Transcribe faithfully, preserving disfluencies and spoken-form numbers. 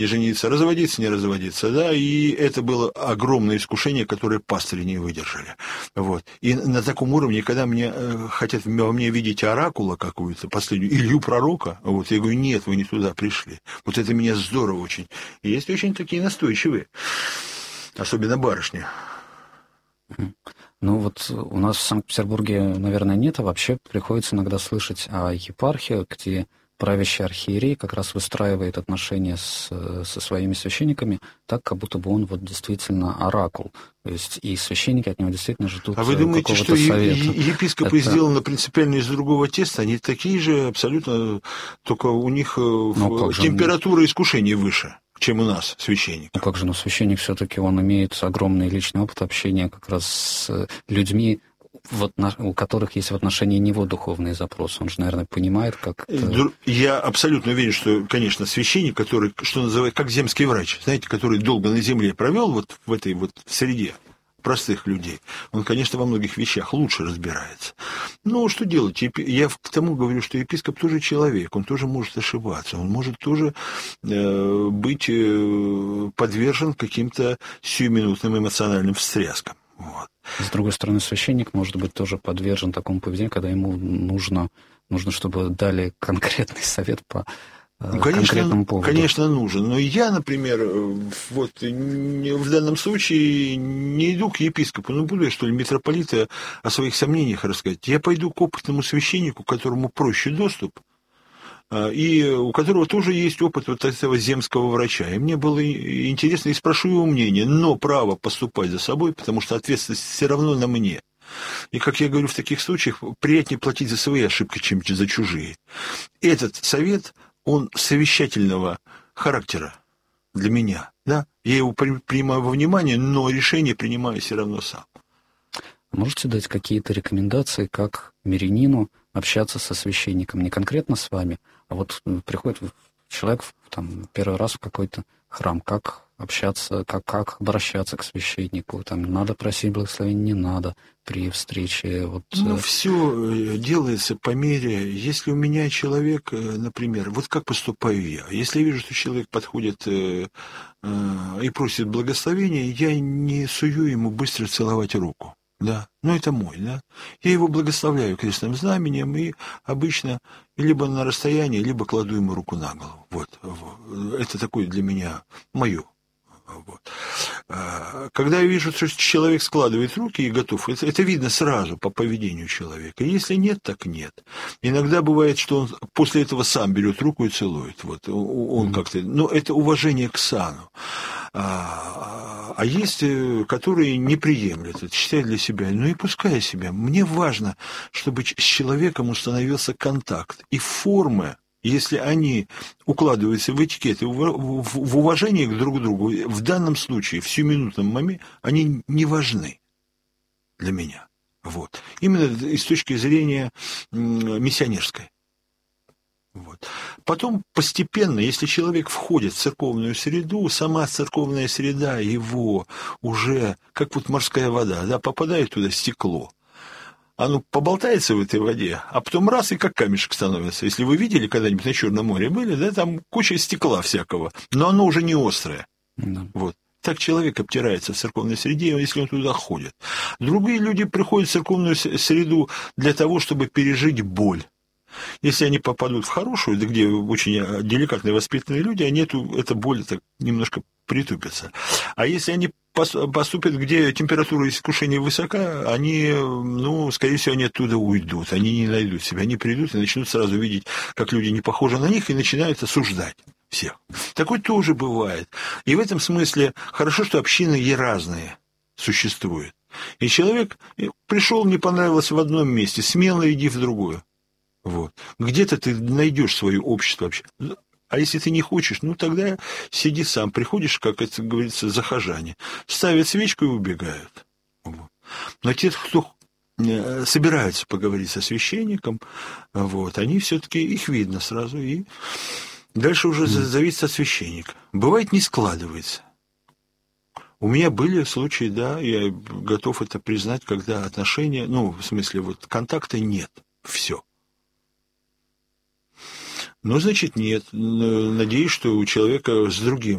не жениться, разводиться, не разводиться, да, и это было огромное искушение, которое пастыри не выдержали. Вот. И на таком уровне, когда мне э, хотят во мне видеть оракула какую-то, последнюю, Илью пророка, вот, я говорю, нет, вы не туда пришли. Вот это меня здорово очень. И есть очень такие настойчивые, особенно барышни. Ну вот у нас в Санкт-Петербурге, наверное, нет, а вообще приходится иногда слышать о епархиях, где правящий архиерей как раз выстраивает отношения с, со своими священниками так, как будто бы он вот действительно оракул. То есть и священники от него действительно ждут какого-то совета. А вы думаете, что совета. епископы это... сделаны принципиально из другого теста? Они такие же абсолютно, только у них ну, температура же... искушений выше, чем у нас, священников. Ну как же, ну священник все-таки он имеет огромный личный опыт общения как раз с людьми, вот, у которых есть в отношении него духовные запросы. Он же, наверное, понимает, как... Это... Я абсолютно уверен, что, конечно, священник, который, что называется, как земский врач, знаете, который долго на земле провел вот в этой вот среде простых людей, он, конечно, во многих вещах лучше разбирается. Но что делать? Я к тому говорю, что епископ тоже человек, он тоже может ошибаться, он может тоже э, быть э, подвержен каким-то сиюминутным эмоциональным встряскам. Вот. С другой стороны, священник может быть тоже подвержен такому поведению, когда ему нужно, нужно чтобы дали конкретный совет по ну, конечно, конкретному поводу. Конечно, нужен. Но я, например, вот в данном случае не иду к епископу, ну буду я, что ли, митрополита о своих сомнениях рассказать. Я пойду к опытному священнику, которому проще доступ, и у которого тоже есть опыт вот этого земского врача. И мне было интересно, и спрошу его мнение, но право поступать за собой, потому что ответственность все равно на мне. И, как я говорю, в таких случаях приятнее платить за свои ошибки, чем за чужие. Этот совет, он совещательного характера для меня. Да? Я его принимаю во внимание, но решение принимаю все равно сам. Можете дать какие-то рекомендации, как мирянину общаться со священником? Не конкретно с вами, а вот приходит человек там, первый раз в какой-то храм. Как общаться, как, как обращаться к священнику? Там, надо просить благословения, не надо при встрече. Вот... Ну, все делается по мере... Если у меня человек, например, вот как поступаю я? Если я вижу, что человек подходит э, э, и просит благословения, я не сую ему быстро целовать руку. Да, ну это мой, да. Я его благословляю крестным знаменем и обычно либо на расстоянии, либо кладу ему руку на голову. Вот, это такое для меня мое. Вот. Когда я вижу, что человек складывает руки и готов, это, это видно сразу по поведению человека. Если нет, так нет. Иногда бывает, что он после этого сам берет руку и целует. Вот, он mm-hmm. как-то, ну, это уважение к сану. А, а есть, которые не приемлют это, считают для себя, ну и пускай себя. Мне важно, чтобы с человеком установился контакт. И формы, если они укладываются в этикеты, в уважение друг к другу, в данном случае, в сиюминутном моменте, они не важны для меня. Вот. Именно с точки зрения миссионерской. Вот. Потом постепенно, если человек входит в церковную среду, сама церковная среда его уже, как вот морская вода, да, попадает туда стекло. Оно поболтается в этой воде, а потом раз и как камешек становится. Если вы видели когда-нибудь на Черном море были, да, там куча стекла всякого, но оно уже не острое. Да. Вот. Так человек обтирается в церковной среде, если он туда ходит. Другие люди приходят в церковную среду для того, чтобы пережить боль. Если они попадут в хорошую, да где очень деликатные воспитанные люди, они эту, эта боль так немножко притупится. А если они поступят, где температура искушения высока, они, ну, скорее всего, они оттуда уйдут, они не найдут себя, они придут и начнут сразу видеть, как люди не похожи на них, и начинают осуждать всех. Такое тоже бывает. И в этом смысле хорошо, что общины и разные существуют. И человек пришел, не понравилось в одном месте, смело иди в другое. Вот. Где-то ты найдешь свое общество вообще. А если ты не хочешь, ну тогда сиди сам. Приходишь, как это говорится, захожане. Ставят свечку и убегают. Вот. Но те, кто собираются поговорить со священником, вот, они все-таки, их видно сразу. И дальше уже зависит от священника. Бывает, не складывается. У меня были случаи, да, я готов это признать, когда отношения, ну, в смысле, вот контакта нет. Все. Ну, значит, нет. Надеюсь, что у человека с другим